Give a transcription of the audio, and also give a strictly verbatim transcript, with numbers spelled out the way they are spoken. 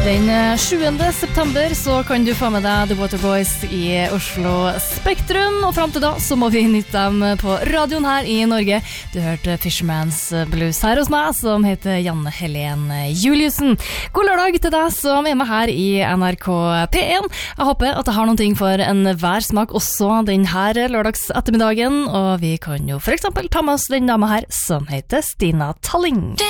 Den sjuende september så kan du få med deg The Waterboys i Oslo Spektrum, og frem til da så må vi nytte dem på radioen her i Norge. Du hørte Fisherman's Blues her hos meg, som heter Janne Helen Juliussen. God lørdag til deg som er med her i N R K P én. Jeg håper at jeg har noen ting for en hver smak også denne lørdags ettermiddagen, og vi kan jo for eksempel ta med oss den dama her som heter Stina Talling.